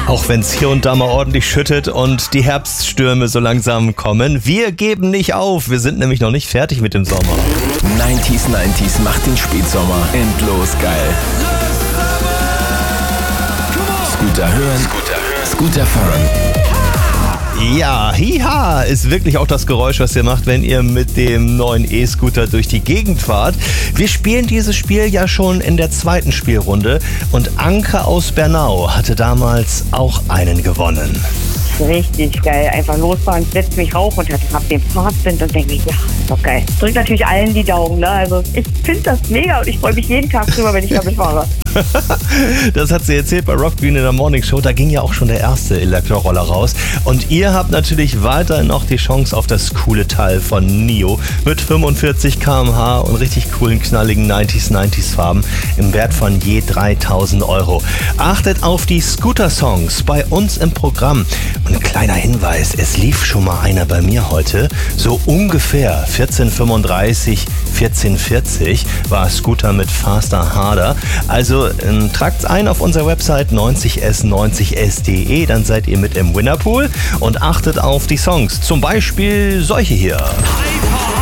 Auch wenn es hier und da mal ordentlich schüttet und die Herbststürme so langsam kommen. Wir geben nicht auf, wir sind nämlich noch nicht fertig mit dem Sommer. 90s macht den Spätsommer endlos geil. Scooter hören, Scooter fahren. Ja, hiha ist wirklich auch das Geräusch, was ihr macht, wenn ihr mit dem neuen E-Scooter durch die Gegend fahrt. Wir spielen dieses Spiel ja schon in der zweiten Spielrunde und Anke aus Bernau hatte damals auch einen gewonnen. Richtig geil. Einfach losfahren, setz mich rauf und hab den Fahrtwind und denke mir, ja, ist doch geil. Drück natürlich allen die Daumen, ne? Also ich finde das mega und ich freue mich jeden Tag drüber, wenn ich damit fahre. Das hat sie erzählt bei Rock Green in der Morning Show. Da ging ja auch schon der erste Elektroroller raus. Und ihr habt natürlich weiterhin noch die Chance auf das coole Teil von NIO mit 45 km/h und richtig coolen, knalligen 90s Farben im Wert von je 3.000 €. Achtet auf die Scooter-Songs bei uns im Programm. Und ein kleiner Hinweis, es lief schon mal einer bei mir heute. So ungefähr 14:35, 14:40 war Scooter mit Faster Harder. Also tragt's ein auf unserer Website 90s90s.de, dann seid ihr mit im Winnerpool und achtet auf die Songs. Zum Beispiel solche hier.